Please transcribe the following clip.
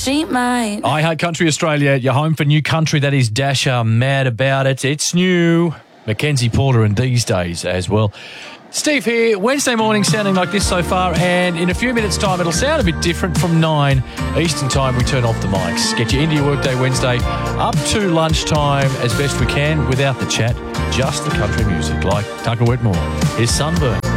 she might. I Heart Country Australia, your home for new country. That is Dasher, Mad About It. It's new. Mackenzie Porter and These Days as well. Steve here, Wednesday morning sounding like this so far, and in a few minutes' time it'll sound a bit different. From 9 Eastern time we turn off the mics. Get you into your workday Wednesday up to lunchtime as best we can without the chat, just the country music like Tucker Wetmore. Here's Sunburn.